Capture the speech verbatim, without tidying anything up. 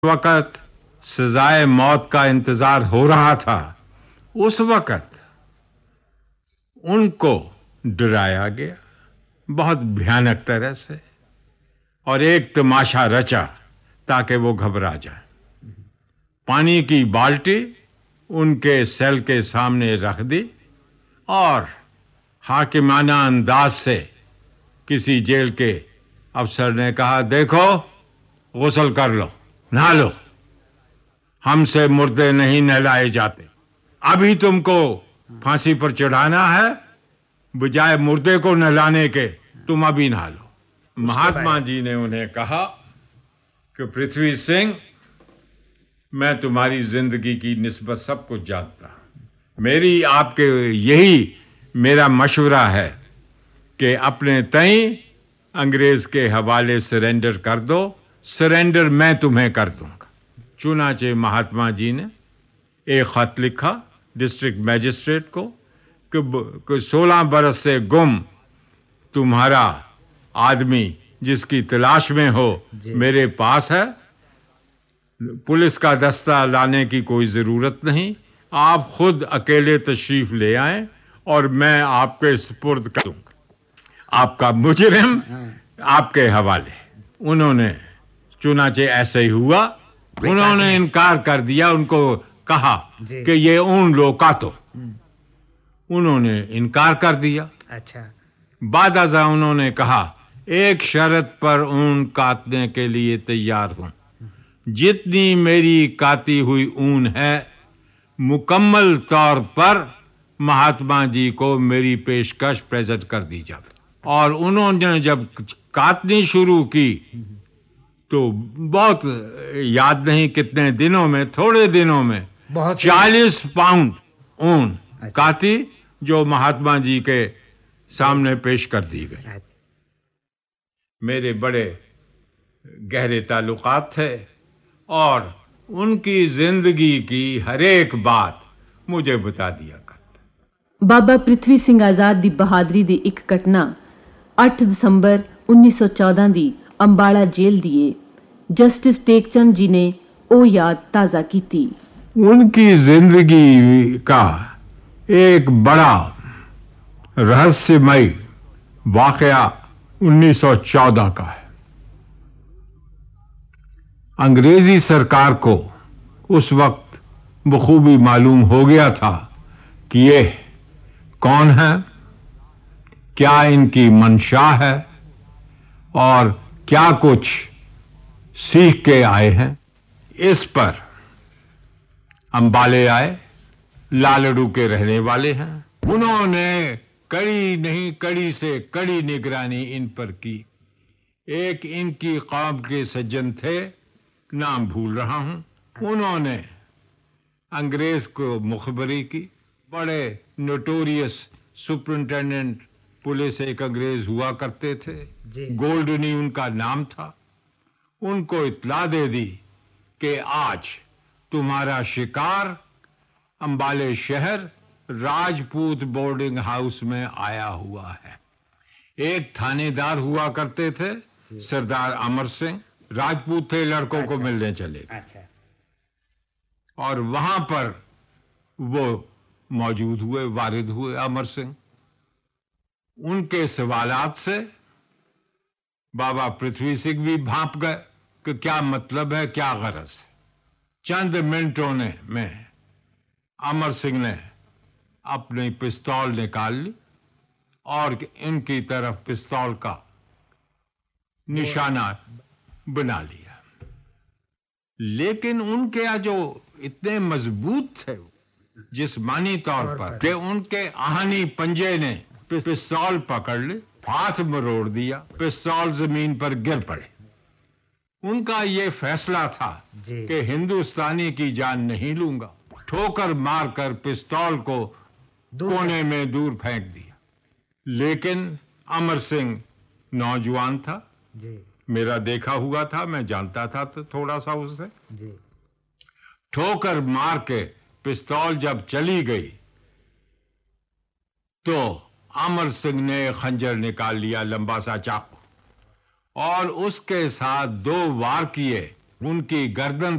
वक्त सजाए मौत का इंतजार हो रहा था, उस वक्त उनको डराया गया बहुत भयानक तरह से और एक तमाशा रचा ताकि वो घबरा जाए। पानी की बाल्टी उनके सेल के सामने रख दी और हाकिमाना अंदाज से किसी जेल के अफसर ने कहा, देखो गुस्ल कर लो, नहा लो, हमसे मुर्दे नहीं नहलाए जाते। अभी तुमको फांसी पर चढ़ाना है, बजाय मुर्दे को नहलाने के तुम अभी नहा लो। महात्मा जी ने उन्हें कहा कि पृथ्वी सिंह, मैं तुम्हारी जिंदगी की निस्बत सब कुछ जानता हूं। मेरी आपके यही मेरा मशवरा है कि अपने तई अंग्रेज के हवाले सरेंडर कर दो। सरेंडर मैं तुम्हें कर दूंगा। चुनाचे महात्मा जी ने एक खत लिखा डिस्ट्रिक्ट मैजिस्ट्रेट को कि सोलह बरस से गुम तुम्हारा आदमी जिसकी तलाश में हो मेरे पास है। पुलिस का दस्ता लाने की कोई जरूरत नहीं, आप खुद अकेले तशरीफ ले आएं और मैं आपके सुपुर्द कर दूंगा। आपका मुजरिम आपके हवाले। उन्होंने चुनाचे ऐसे ही हुआ। उन्होंने इनकार कर दिया। उनको कहा कि ये ऊन लो काटो, उन्होंने इनकार कर दिया। अच्छा। बाद अज़ा उन्होंने कहा, एक शर्त पर ऊन काटने के लिए तैयार हूं। जितनी मेरी काटी हुई ऊन है मुकम्मल तौर पर महात्मा जी को मेरी पेशकश प्रेजेंट कर दी जाए। और उन्होंने जब काटनी शुरू की तो बहुत याद नहीं कितने दिनों में, थोड़े दिनों में चालीस पाउंड ऊन काटी जो महात्मा जी के सामने पेश कर दी गई। मेरे बड़े गहरे ताल्लुकात थे और उनकी जिंदगी की हर एक बात मुझे बता दिया करता। बाबा ਪ੍ਰਿਥਵੀ ਸਿੰਘ ਆਜ਼ਾਦ ਦੀ ਬਹਾਦਰੀ ਦੀ ਇੱਕ ਘਟਨਾ ਅੱਠ ਦਸੰਬਰ ਉੱਨੀ ਸੌ ਚੌਦਾਂ ਦੀ ਅੰਬਾਲਾ ਜੇਲ੍ਹ ਦੀ जस्टिस टेकचंद जी ने वो याद ताज़ा की थी। उनकी जिंदगी का एक बड़ा रहस्यमय वाकया उन्नीस सौ चौदह का है। अंग्रेजी सरकार को उस वक्त बखूबी मालूम हो गया था कि ये कौन है, क्या इनकी मंशा है और क्या कुछ सीख के आए हैं। इस पर अंबाले आए, लालड़ू के रहने वाले हैं। उन्होंने कड़ी नहीं कड़ी से कड़ी निगरानी इन पर की। एक इनकी कौम के सज्जन थे, नाम भूल रहा हूं। उन्होंने अंग्रेज को मुखबरी की। बड़े नोटोरियस सुपरिंटेंडेंट पुलिस एक अंग्रेज हुआ करते थे, गोल्डनी उनका नाम था। उनको इत्ला दे दी कि आज तुम्हारा शिकार अंबाले शहर राजपूत बोर्डिंग हाउस में आया हुआ है। एक थानेदार हुआ करते थे सरदार अमर सिंह, राजपूत थे, लड़कों अच्छा, को मिलने चले। अच्छा। और वहां पर वो मौजूद हुए, वारिद हुए अमर सिंह। उनके सवालात से बाबा पृथ्वी सिंह भी भांप गए कि क्या मतलब है, क्या गरज है। चंद मिनटों ने में अमर सिंह ने अपनी पिस्तौल निकाल ली और इनकी तरफ पिस्तौल का निशाना बना लिया। लेकिन उनके जो इतने मजबूत थे जिस्मानी तौर पर कि उनके आहनी पंजे ने पिस्तौल पकड़ ली, हाथ मरोड़ दिया, पिस्तौल जमीन पर गिर पड़े। उनका ये फैसला था कि हिंदुस्तानी की जान नहीं लूंगा। ठोकर मारकर पिस्तौल को कोने में दूर फेंक दिया। लेकिन अमर सिंह नौजवान था, मेरा देखा हुआ था, मैं जानता था तो थोड़ा सा उससे। ठोकर मार के पिस्तौल जब चली गई तो अमर सिंह ने खंजर निकाल लिया, लंबा सा चाकू, और उसके साथ दो वार किए। उनकी गर्दन